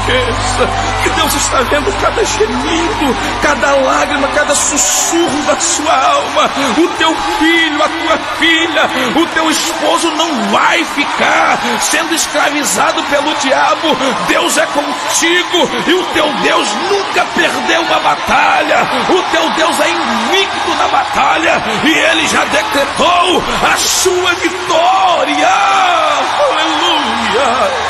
esqueça que Deus está vendo cada gemido, cada lágrima, cada sussurro da sua alma. O teu filho, a tua filha, o teu esposo não vai ficar sendo escravizado pelo diabo. Deus é contigo e o teu Deus nunca perdeu uma batalha. O teu Deus é invicto na batalha e Ele já decretou a sua vitória. Aleluia!